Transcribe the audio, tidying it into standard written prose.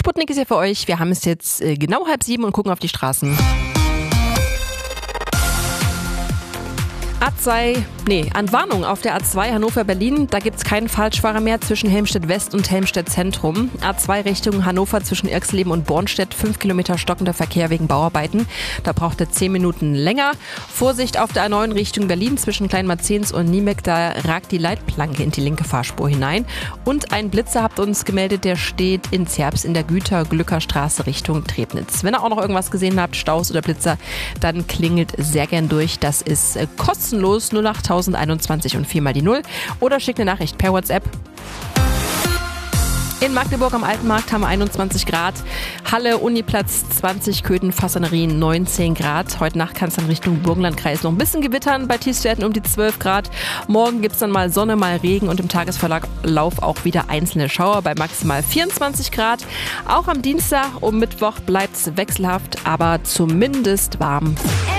Sputnik ist hier für euch. Wir haben es jetzt genau 6:30 und gucken auf die Straßen. Warnung auf der A2 Hannover-Berlin. Da gibt es keinen Falschfahrer mehr zwischen Helmstedt-West und Helmstedt-Zentrum. A2 Richtung Hannover zwischen Irxleben und Bornstedt. 5 Kilometer stockender Verkehr wegen Bauarbeiten. Da braucht er 10 Minuten länger. Vorsicht auf der A9 Richtung Berlin zwischen Kleinmarzens und Niemek. Da ragt die Leitplanke in die linke Fahrspur hinein. Und ein Blitzer habt uns gemeldet, der steht in Zerbst in der Güter-Glücker-Straße Richtung Trebnitz. Wenn ihr auch noch irgendwas gesehen habt, Staus oder Blitzer, dann klingelt sehr gern durch. Das ist kostenlos 08021 und 4 mal die 0 oder schickt eine Nachricht per WhatsApp. In Magdeburg am Altenmarkt haben wir 21 Grad, Halle, Uniplatz 20, Köthen, Fassanerien 19 Grad. Heute Nacht kann es dann Richtung Burgenlandkreis noch ein bisschen gewittern, bei Tiefstwerten um die 12 Grad. Morgen gibt es dann mal Sonne, mal Regen und im Tagesverlauf auch wieder einzelne Schauer bei maximal 24 Grad. Auch am Dienstag und Mittwoch bleibt es wechselhaft, aber zumindest warm.